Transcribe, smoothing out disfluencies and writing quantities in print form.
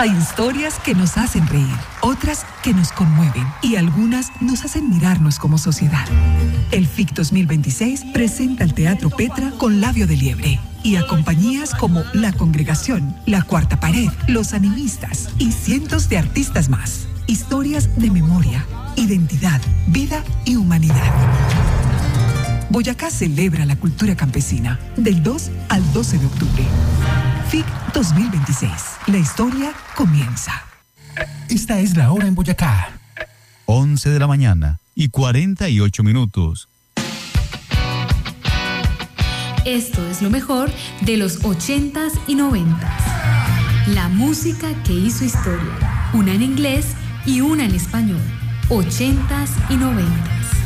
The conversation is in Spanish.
Hay historias que nos hacen reír, otras que nos conmueven y algunas nos hacen mirarnos como sociedad. El FIC 2026 presenta al Teatro Petra con Labio de Liebre y a compañías como La Congregación, La Cuarta Pared, Los Animistas y cientos de artistas más. Historias de memoria, identidad, vida y humanidad. Boyacá celebra la cultura campesina del 2 al 12 de octubre. FIC 2026. La historia comienza. Esta es la hora en Boyacá. 11 de la mañana y 48 minutos. Esto es lo mejor de los 80s y 90s. La música que hizo historia. Una en inglés y una en español. 80s y 90s.